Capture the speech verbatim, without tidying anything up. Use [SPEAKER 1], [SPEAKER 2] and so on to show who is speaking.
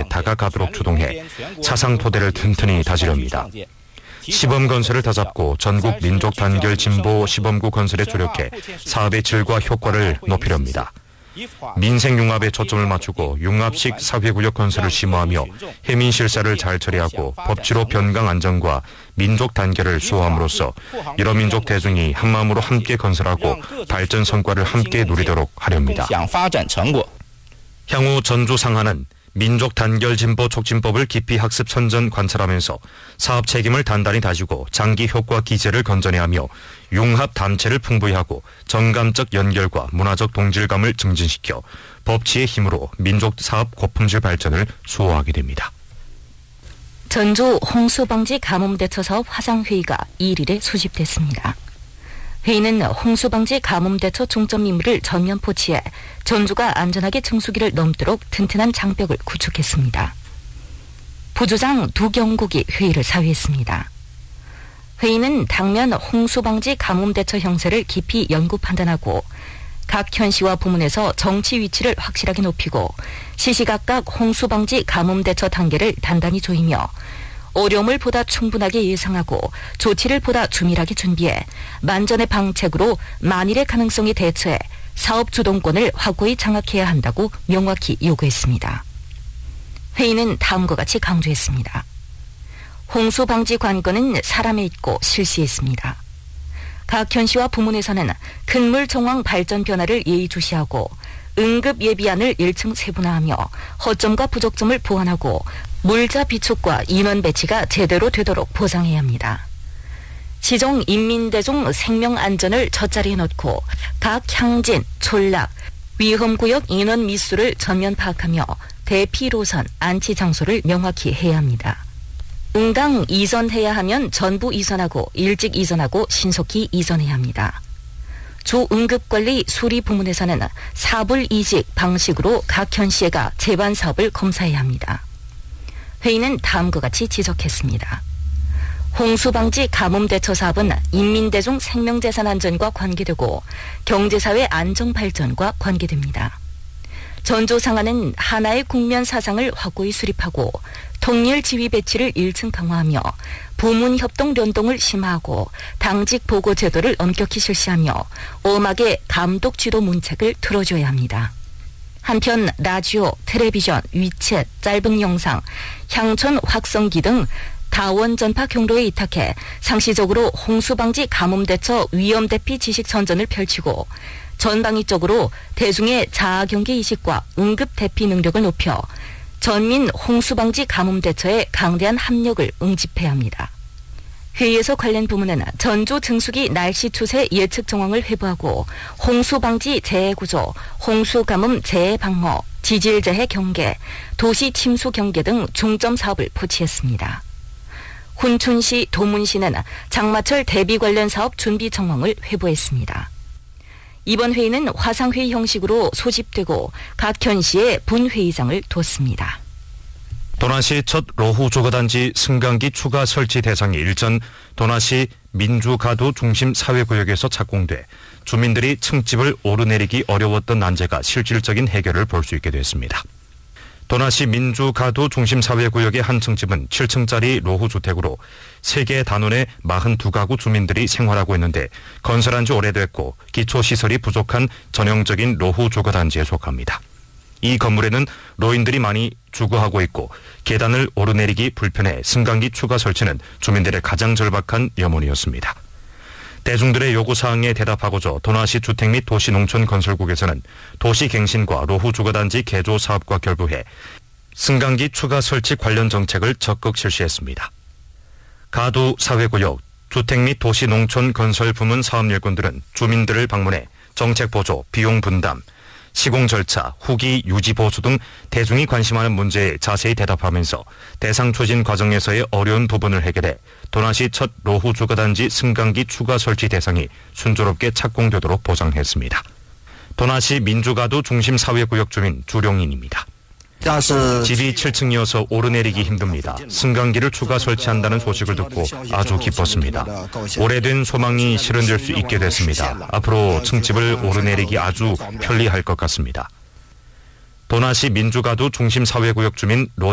[SPEAKER 1] 건설에 다가가도록 주동해 사상 토대를 튼튼히 다지렵니다. 시범건설을 다잡고 전국 민족 단결 진보 시범구 건설에 주력해 사업의 질과 효과를 높이렵니다. 민생 융합에 초점을 맞추고 융합식 사회구역 건설을 심화하며 해민 실사를 잘 처리하고 법치로 변강 안정과 민족 단결을 수호함으로써 여러 민족 대중이 한마음으로 함께 건설하고 발전 성과를 함께 누리도록 하렵니다. 향후 전주 상하는 민족 단결 진보 촉진법을 깊이 학습 선전 관찰하면서 사업 책임을 단단히 다지고 장기 효과 기제를 건전해하며 융합 단체를 풍부히 하고 정감적 연결과 문화적 동질감을 증진시켜 법치의 힘으로 민족 사업 고품질 발전을 수호하게 됩니다.
[SPEAKER 2] 전주 홍수방지 가뭄대처 사업 화상회의가 이 일에 소집됐습니다. 회의는 홍수방지 가뭄대처 중점 임무를 전면 포치해 전주가 안전하게 정수기를 넘도록 튼튼한 장벽을 구축했습니다. 부주장 두경국이 회의를 사회했습니다. 회의는 당면 홍수방지 가뭄대처 형세를 깊이 연구 판단하고 각 현시와 부문에서 정치 위치를 확실하게 높이고 시시각각 홍수방지 가뭄대처 단계를 단단히 조이며 어려움을 보다 충분하게 예상하고 조치를 보다 주밀하게 준비해 만전의 방책으로 만일의 가능성에 대처해 사업 주동권을 확고히 장악해야 한다고 명확히 요구했습니다. 회의는 다음과 같이 강조했습니다. 홍수방지 관건은 사람에 있고 실시에 있습니다. 각 현시와 부문에서는 큰 물 정황 발전 변화를 예의주시하고 응급 예비안을 일 층 세분화하며 허점과 부족점을 보완하고 물자 비축과 인원 배치가 제대로 되도록 보장해야 합니다. 시정 인민대중 생명 안전을 첫자리에 놓고 각 향진, 촌락, 위험구역 인원 미수를 전면 파악하며 대피 노선, 안치 장소를 명확히 해야 합니다. 응당 이전해야 하면 전부 이전하고 일찍 이전하고 신속히 이전해야 합니다. 주 응급관리 수리 부문에서는 사불이직 방식으로 각 현시가 재반 사업을 검사해야 합니다. 회의는 다음과 같이 지적했습니다. 홍수방지 가뭄대처 사업은 인민대중 생명재산 안전과 관계되고 경제사회 안정발전과 관계됩니다. 전주 상하는 하나의 국면 사상을 확고히 수립하고 통일 지휘 배치를 일 층 강화하며 부문 협동 연동을 심화하고 당직 보고 제도를 엄격히 실시하며 엄하게 감독 지도 문책을 틀어줘야 합니다. 한편 라디오, 텔레비전, 위챗, 짧은 영상, 향천 확성기 등 다원 전파 경로에 이탁해 상시적으로 홍수방지 가뭄대처 위험대피 지식 선전을 펼치고 전방위적으로 대중의 자아경계 이식과 응급대피 능력을 높여 전민 홍수방지 가뭄대처에 강대한 합력을 응집해야 합니다. 회의에서 관련 부문은 전주 증수기 날씨 추세 예측 정황을 회부하고 홍수방지 재해구조, 홍수가뭄 재해방어, 지질재해 경계, 도시 침수 경계 등 중점 사업을 포치했습니다. 훈춘시, 도문시는 장마철 대비 관련 사업 준비 정황을 회부했습니다. 이번 회의는 화상회의 형식으로 소집되고 각 현시에 분회의장을 뒀습니다.
[SPEAKER 1] 도나시 첫 로후 조거단지 승강기 추가 설치 대상이 일전 도나시 민주가두 중심 사회구역에서 착공돼 주민들이 층집을 오르내리기 어려웠던 난제가 실질적인 해결을 볼 수 있게 됐습니다. 도나시 민주가두 중심 사회구역의 한 층집은 칠 층짜리 로후 주택으로 세 개 단원의 사십이 가구 주민들이 생활하고 있는데 건설한 지 오래됐고 기초시설이 부족한 전형적인 로후 조거단지에 속합니다. 이 건물에는 노인들이 많이 주거하고 있고 계단을 오르내리기 불편해 승강기 추가 설치는 주민들의 가장 절박한 염원이었습니다. 대중들의 요구사항에 대답하고자 도나시 주택 및 도시농촌건설국에서는 도시갱신과 로후 주거단지 개조 사업과 결부해 승강기 추가 설치 관련 정책을 적극 실시했습니다. 가두 사회구역, 주택 및 도시농촌건설 부문 사업 일꾼들은 주민들을 방문해 정책 보조, 비용 분담, 시공 절차, 후기 유지 보수 등 대중이 관심하는 문제에 자세히 대답하면서 대상 추진 과정에서의 어려운 부분을 해결해 도나시 첫 로후 주거단지 승강기 추가 설치 대상이 순조롭게 착공되도록 보장했습니다. 도나시 민주가두 중심 사회구역 주민 주룡인입니다. 집이 칠 층이어서 오르내리기 힘듭니다. 승강기를 추가 설치한다는 소식을 듣고 아주 기뻤습니다. 오래된 소망이 실현될 수 있게 됐습니다. 앞으로 층집을 오르내리기 아주 편리할 것 같습니다. 도나시 민주가두 중심 사회구역 주민 로